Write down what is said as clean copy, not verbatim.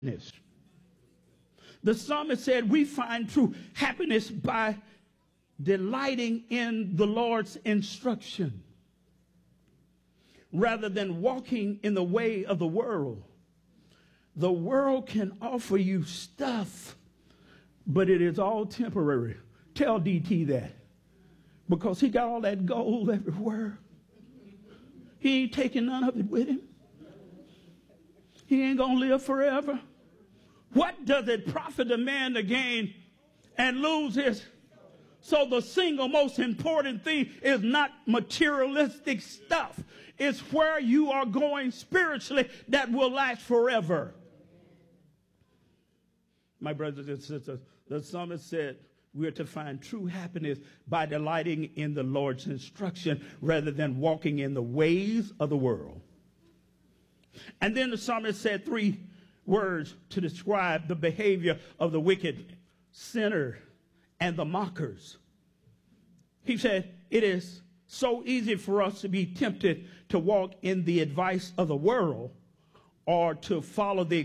happiness. The psalmist said we find true happiness by delighting in the Lord's instruction rather than walking in the way of the world. The world can offer you stuff, but it is all temporary. Tell DT that, because he got all that gold everywhere. He ain't taking none of it with him. He ain't going to live forever. What does it profit a man to gain and lose his? So the single most important thing is not materialistic stuff. It's where you are going spiritually that will last forever. My brothers and sisters, the psalmist said we are to find true happiness by delighting in the Lord's instruction rather than walking in the ways of the world. And then the psalmist said three words to describe the behavior of the wicked, sinner, and the mockers. He said, it is so easy for us to be tempted to walk in the advice of the world or to follow the